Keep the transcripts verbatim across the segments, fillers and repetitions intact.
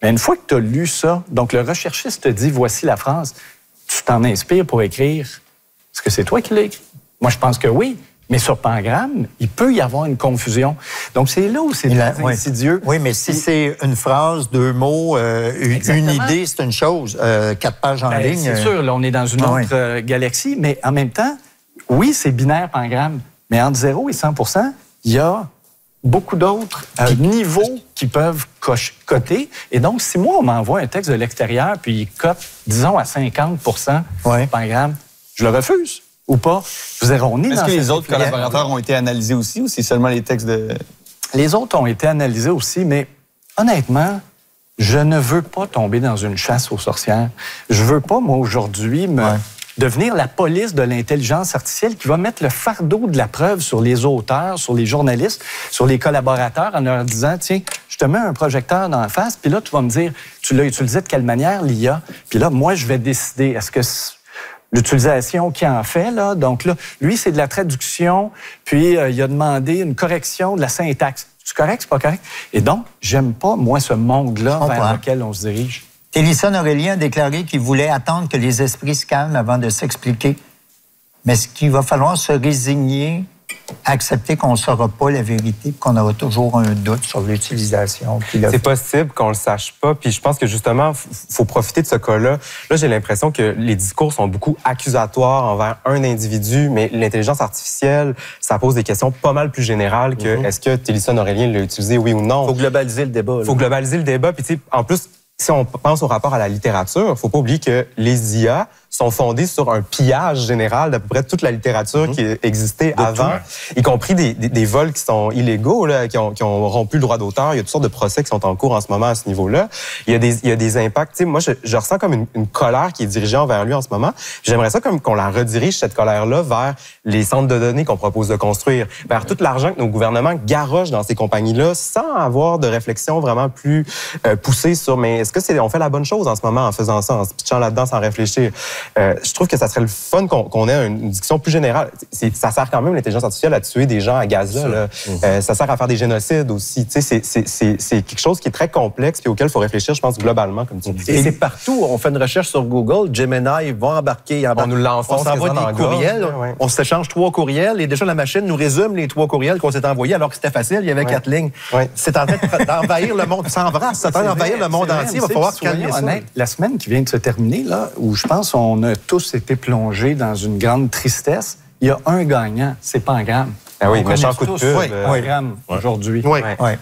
Mais une fois que tu as lu ça, donc le recherchiste te dit, voici la phrase, tu t'en inspires pour écrire. Est-ce que c'est toi qui l'as écrit? Moi, je pense que oui. Mais sur Pangramme, il peut y avoir une confusion. Donc, c'est là où c'est très oui. insidieux. Oui, mais si c'est une phrase, deux mots, euh, une idée, c'est une chose. Euh, quatre pages en ben, ligne... C'est sûr, là, on est dans une ah, autre oui. euh, galaxie, mais en même temps, oui, c'est binaire Pangramme, mais entre zéro et cent pour cent, il y a beaucoup d'autres euh, niveaux qui peuvent coche, coter. Et donc, si moi, on m'envoie un texte de l'extérieur, puis il cote, disons, à cinquante pour cent oui. Pangramme, je le refuse. Ou pas. Je vous ai, on est Est-ce dans que les autres filière. collaborateurs ont été analysés aussi ou c'est seulement les textes de... Les autres ont été analysés aussi, mais honnêtement, je ne veux pas tomber dans une chasse aux sorcières. Je veux pas, moi, aujourd'hui, me ouais. devenir la police de l'intelligence artificielle qui va mettre le fardeau de la preuve sur les auteurs, sur les journalistes, sur les collaborateurs en leur disant, tiens, je te mets un projecteur dans la face, puis là, tu vas me dire, tu l'as utilisé de quelle manière, l'I A? Puis là, moi, je vais décider, est-ce que... l'utilisation qu'il en fait, là. Donc là, lui, c'est de la traduction, puis euh, il a demandé une correction de la syntaxe. C'est correct, c'est pas correct? Et donc, j'aime pas, moi, ce monde-là vers lequel on se dirige. Télisson Aurélien a déclaré qu'il voulait attendre que les esprits se calment avant de s'expliquer. Mais est-ce qu'il va falloir se résigner, accepter qu'on ne saura pas la vérité, qu'on aura toujours un doute sur l'utilisation? C'est possible qu'on le sache pas. Puis je pense que justement, il faut profiter de ce cas-là. Là, j'ai l'impression que les discours sont beaucoup accusatoires envers un individu, mais l'intelligence artificielle, ça pose des questions pas mal plus générales que mm-hmm. est-ce que Télisson Aurélien l'a utilisé, oui ou non? Il faut globaliser le débat. Il faut globaliser le débat. Puis tu sais, en plus, si on pense au rapport à la littérature, il ne faut pas oublier que les I A sont fondées sur un pillage général d'à peu près toute la littérature mmh. qui existait de avant, tout. Y compris des, des, des vols qui sont illégaux, là, qui, ont, qui ont rompu le droit d'auteur. Il y a toutes sortes de procès qui sont en cours en ce moment à ce niveau-là. Il y a des, il y a des impacts. Tu sais, moi, je, je ressens comme une, une colère qui est dirigée envers lui en ce moment. J'aimerais ça comme qu'on la redirige, cette colère-là, vers les centres de données qu'on propose de construire, vers tout l'argent que nos gouvernements garochent dans ces compagnies-là sans avoir de réflexion vraiment plus euh, poussée sur mais est-ce que c'est on fait la bonne chose en ce moment en faisant ça, en se pitchant là-dedans sans réfléchir? Euh, je trouve que ça serait le fun qu'on, qu'on ait une discussion plus générale. C'est, ça sert quand même, l'intelligence artificielle, à tuer des gens à Gaza. Là. Mm-hmm. Euh, ça sert à faire des génocides aussi. Tu sais, c'est, c'est, c'est, c'est quelque chose qui est très complexe et auquel il faut réfléchir, je pense, globalement, comme tu dis. Et c'est partout. On fait une recherche sur Google. Gemini va embarquer. embarquer. On nous l'enfonce. On s'envoie des courriels. Ouais. On s'échange trois courriels et déjà la machine nous résume les trois courriels qu'on s'est envoyés alors que c'était facile. Il y avait ouais. quatre lignes. Ouais. C'est en train d'envahir le monde. Ça embrasse. Ça tend d'envahir le monde entier. Il va falloir calmer ça. Honnête, la semaine qui vient de se terminer, là, où je pense qu'on a tous été plongés dans une grande tristesse, il y a un gagnant, c'est Pangramme. Ah oui, méchant coup de pub. Oui, Pangramme, oui. aujourd'hui. Oui. oui. oui.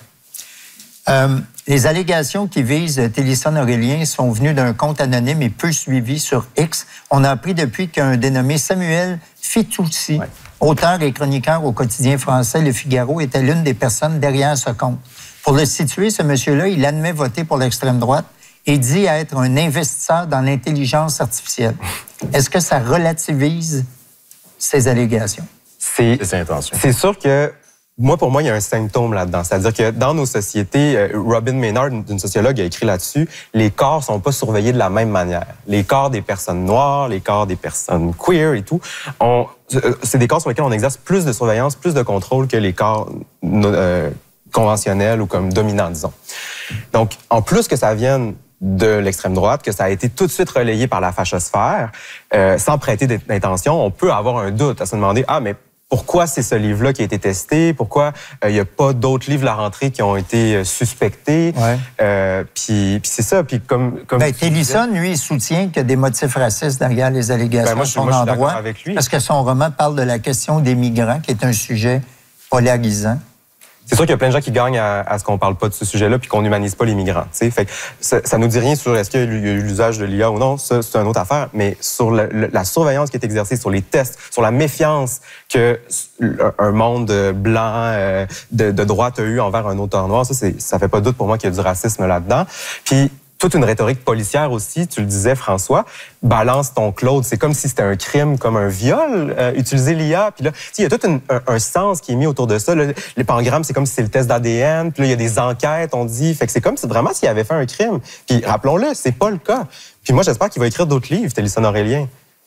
Euh, les allégations qui visent Télisson Aurélien sont venues d'un compte anonyme et peu suivi sur X. On a appris depuis qu'un dénommé Samuel Fitoussi, oui. auteur et chroniqueur au quotidien français Le Figaro, était l'une des personnes derrière ce compte. Pour le situer, ce monsieur-là, il admet voter pour l'extrême droite et dit être un investisseur dans l'intelligence artificielle. Est-ce que ça relativise ces allégations? C'est, c'est sûr que, moi, pour moi, il y a un symptôme là-dedans. C'est-à-dire que dans nos sociétés, Robin Maynard, une sociologue, a écrit là-dessus, les corps sont pas surveillés de la même manière. Les corps des personnes noires, les corps des personnes queer et tout, on, c'est des corps sur lesquels on exerce plus de surveillance, plus de contrôle que les corps euh, conventionnels ou comme dominants, disons. Donc, en plus que ça vienne de l'extrême droite, que ça a été tout de suite relayé par la fachosphère, euh, sans prêter d'intention, on peut avoir un doute à se demander, ah, mais pourquoi c'est ce livre-là qui a été testé? Pourquoi il euh, n'y a pas d'autres livres à la rentrée qui ont été euh, suspectés? Ouais. Euh, puis, puis c'est ça. Puis comme, comme ben, Télisson, lui, il soutient qu'il y a des motifs racistes derrière les allégations ben, moi, de son moi, endroit. Avec lui. Parce que son roman parle de la question des migrants, qui est un sujet polarisant. C'est sûr qu'il y a plein de gens qui gagnent à, à ce qu'on parle pas de ce sujet-là puis qu'on n'humanise pas les migrants. T'sais. Fait que ça, ça nous dit rien sur est-ce qu'il y a eu l'usage de l'I A ou non. Ça, c'est une autre affaire. Mais sur le, le, la surveillance qui est exercée, sur les tests, sur la méfiance que un monde blanc euh, de, de droite a eu envers un auteur noir, ça, c'est, ça fait pas doute pour moi qu'il y a du racisme là-dedans. Puis toute une rhétorique policière aussi, tu le disais, François, balance ton Claude. C'est comme si c'était un crime, comme un viol, euh, utiliser l'I A. Puis là, il y a tout une, un, un sens qui est mis autour de ça. Là, les pangrammes, c'est comme si c'est le test d'A D N. Puis là, il y a des enquêtes, on dit. Fait que c'est comme si vraiment s'il avait fait un crime. Puis rappelons-le, c'est pas le cas. Puis moi, j'espère qu'il va écrire d'autres livres, Télisson Aurélien.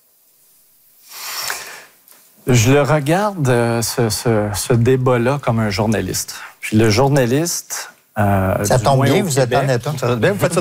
Je le regarde, euh, ce, ce, ce débat-là, comme un journaliste. Puis le journaliste... Euh, ça tombe bien, vous êtes en état. Ça va bien, vous faites ça